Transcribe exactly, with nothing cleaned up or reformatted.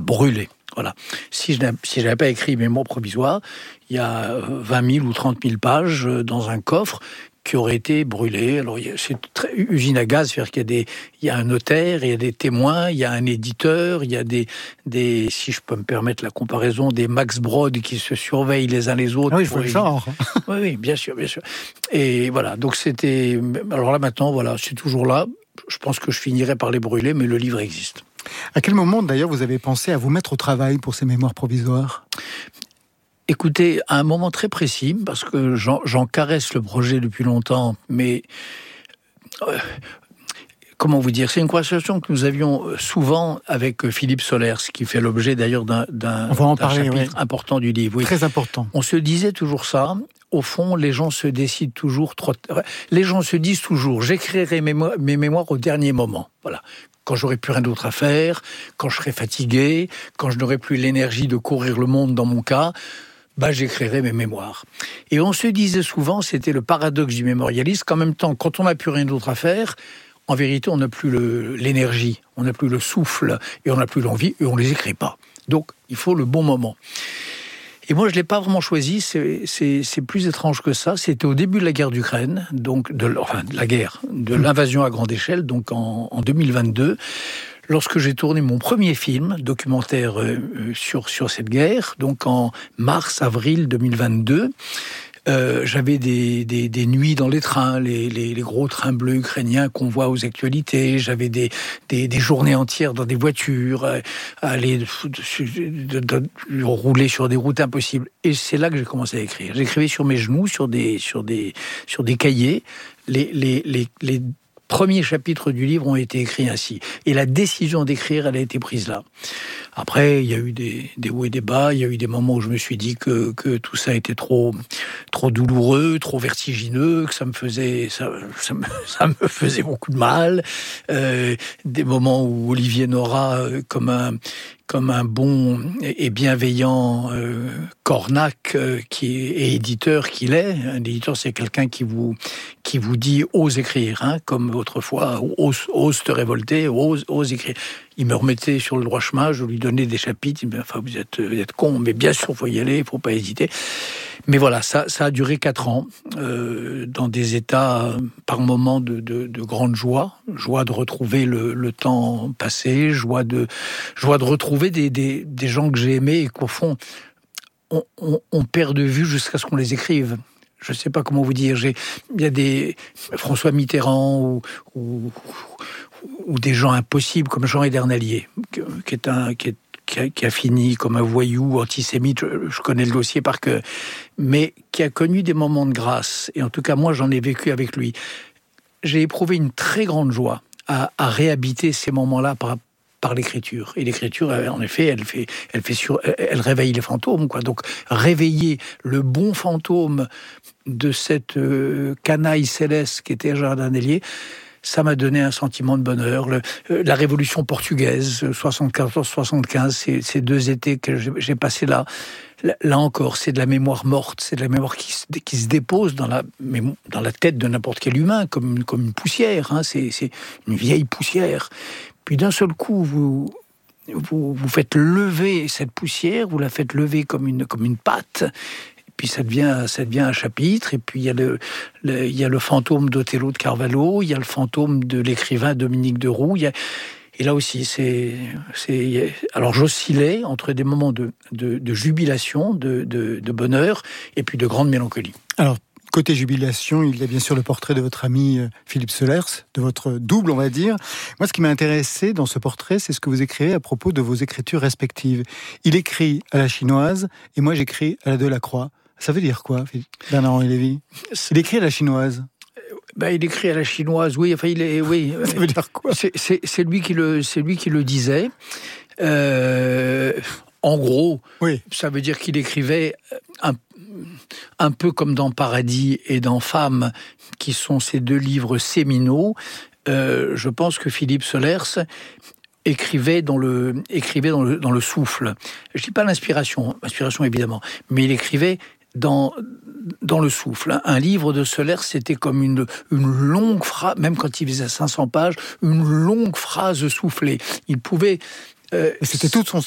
brûlé. Voilà. Si je n'avais, si je n'avais pas écrit Mémoires provisoires, il y a vingt mille ou trente mille pages dans un coffre qui auraient été brûlées. Alors, c'est très usine à gaz, c'est-à-dire qu'il y a des, il y a un notaire, il y a des témoins, il y a un éditeur, il y a des, des, si je peux me permettre la comparaison, des Max Brod qui se surveillent les uns les autres. Ah oui, je vois le genre. Oui, oui, bien sûr, bien sûr. Et voilà. Donc c'était, alors là maintenant, voilà, c'est toujours là. Je pense que je finirai par les brûler, mais le livre existe. À quel moment, d'ailleurs, vous avez pensé à vous mettre au travail pour ces mémoires provisoires ? Écoutez, à un moment très précis, parce que j'en, j'en caresse le projet depuis longtemps, mais euh, comment vous dire, c'est une conversation que nous avions souvent avec Philippe Solers, qui fait l'objet d'ailleurs d'un, d'un, On va en d'un parler, chapitre oui. important du livre. Oui. Très important. On se disait toujours ça. Au fond, les gens se décident toujours trop. Les gens se disent toujours, j'écrirai mes, mo- mes mémoires au dernier moment. Voilà. Quand j'aurai plus rien d'autre à faire, quand je serai fatigué, quand je n'aurai plus l'énergie de courir le monde dans mon cas, bah, j'écrirai mes mémoires. Et on se disait souvent, c'était le paradoxe du mémorialiste, qu'en même temps, quand on n'a plus rien d'autre à faire, en vérité, on n'a plus le, l'énergie, on n'a plus le souffle, et on n'a plus l'envie, et on ne les écrit pas. Donc, il faut le bon moment. Et moi, je ne l'ai pas vraiment choisi, c'est, c'est, c'est plus étrange que ça. C'était au début de la guerre d'Ukraine, donc de, enfin, de la guerre, de l'invasion à grande échelle, donc en, en deux mille vingt-deux, lorsque j'ai tourné mon premier film documentaire euh, sur, sur cette guerre, donc en mars-avril deux mille vingt-deux. Euh, j'avais des, des, des nuits dans les trains, les, les, les gros trains bleus ukrainiens qu'on voit aux actualités. J'avais des, des, des journées entières dans des voitures, à, à aller de, de, de, rouler sur des routes impossibles. Et c'est là que j'ai commencé à écrire. J'écrivais sur mes genoux, sur des, sur des, sur des cahiers. Les, les, les, les premiers chapitres du livre ont été écrits ainsi. Et la décision d'écrire, elle a été prise là. Après, il y a eu des, des hauts et des bas. Il y a eu des moments où je me suis dit que, que tout ça était trop, trop douloureux, trop vertigineux, que ça me faisait, ça, ça, me, ça me faisait beaucoup de mal. Euh, des moments où Olivier Nora, comme un, comme un bon et bienveillant euh, cornac euh, qui est, et éditeur qu'il est. Un éditeur, c'est quelqu'un qui vous, qui vous dit « ose écrire hein, », comme autrefois « ose, ose te révolter, ose, ose écrire ». Il me remettait sur le droit chemin, je lui donnais des chapitres, il me disait, enfin, vous êtes, vous êtes con, mais bien sûr, il faut y aller, il ne faut pas hésiter. Mais voilà, ça, ça a duré quatre ans, euh, dans des états, par moments, de, de, de grande joie, joie de retrouver le, le temps passé, joie de, joie de retrouver des, des, des gens que j'ai aimés et qu'au fond, on, on, on perd de vue jusqu'à ce qu'on les écrive. Je ne sais pas comment vous dire, j'ai, il y a des François Mitterrand ou, ou, ou des gens impossibles comme Jean Edernalier, qui est un, qui est Qui a, qui a fini comme un voyou antisémite, je, je connais le dossier par cœur, mais qui a connu des moments de grâce. Et en tout cas, moi, j'en ai vécu avec lui. J'ai éprouvé une très grande joie à, à réhabiter ces moments-là par, par l'écriture. Et l'écriture, en effet, elle fait, elle fait sur, elle réveille les fantômes, quoi. Donc, réveiller le bon fantôme de cette euh, canaille céleste qui était Jean Edernalier, ça m'a donné un sentiment de bonheur. Le, euh, la Révolution portugaise, soixante-quatorze soixante-quinze, ces, ces deux étés que j'ai, j'ai passés là, là, là encore, c'est de la mémoire morte, c'est de la mémoire qui se, qui se dépose dans la, dans la tête de n'importe quel humain, comme une, comme une poussière, hein, c'est, c'est une vieille poussière. Puis d'un seul coup, vous, vous, vous faites lever cette poussière, vous la faites lever comme une, comme une pâte, puis ça devient, ça devient un chapitre, et puis il y a le, le, il y a le fantôme d'Othello de Carvalho, il y a le fantôme de l'écrivain Dominique de Roux, il y a, et là aussi, c'est, c'est, alors j'oscillais entre des moments de, de, de jubilation, de, de, de bonheur, et puis de grande mélancolie. Alors, côté jubilation, il y a bien sûr le portrait de votre ami Philippe Solers, de votre double, on va dire. Moi, ce qui m'a intéressé dans ce portrait, c'est ce que vous écrivez à propos de vos écritures respectives. Il écrit à la chinoise, et moi j'écris à la Delacroix. Ça veut dire quoi, Bernard-Henri Lévy ? Il écrit à la chinoise. Ben, il écrit à la chinoise, oui. Enfin, il est, oui. Ça veut dire quoi ? c'est, c'est, c'est lui qui le, c'est lui qui le disait. Euh, en gros, oui. Ça veut dire qu'il écrivait un, un peu comme dans Paradis et dans Femmes, qui sont ces deux livres séminaux. Euh, je pense que Philippe Solers écrivait dans le, écrivait dans le, dans le souffle. Je dis pas l'inspiration, l'inspiration évidemment, mais il écrivait dans, dans le souffle. Un livre de Solers, c'était comme une, une longue phrase, même quand il faisait cinq cents pages, une longue phrase soufflée. Il pouvait... Euh, c'était tout son,